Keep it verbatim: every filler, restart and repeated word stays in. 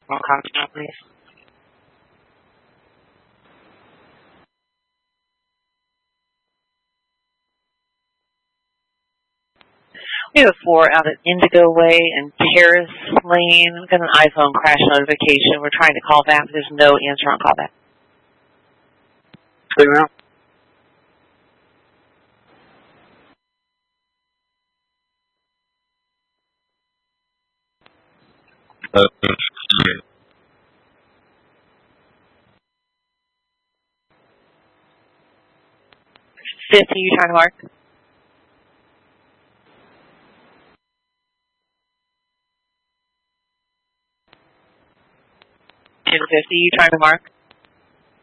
One copy now, please. We have a four out at Indigo Way and Terrace Lane. We've got an iPhone crash notification. We're trying to call back, but there's no answer on callback. Clear now? Uh, fifty, you trying to mark? ten fifty, you trying to mark?